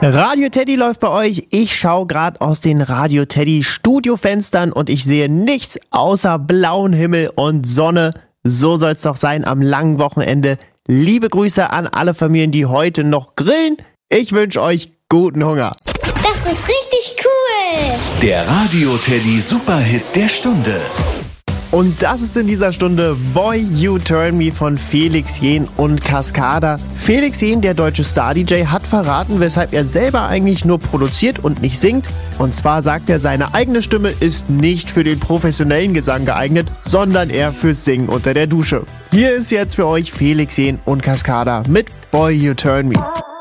Radio Teddy läuft bei euch. Ich schaue gerade aus den Radio Teddy Studiofenstern und ich sehe nichts außer blauen Himmel und Sonne. So soll es doch sein am langen Wochenende. Liebe Grüße an alle Familien, die heute noch grillen. Ich wünsche euch guten Hunger. Das ist richtig cool. Der Radio Teddy Superhit der Stunde. Und das ist in dieser Stunde Boy You Turn Me von Felix Jähn und Cascada. Felix Jähn, der deutsche Star-DJ, hat verraten, weshalb er selber eigentlich nur produziert und nicht singt. Und zwar sagt er, seine eigene Stimme ist nicht für den professionellen Gesang geeignet, sondern eher fürs Singen unter der Dusche. Hier ist jetzt für euch Felix Jähn und Cascada mit Boy You Turn Me.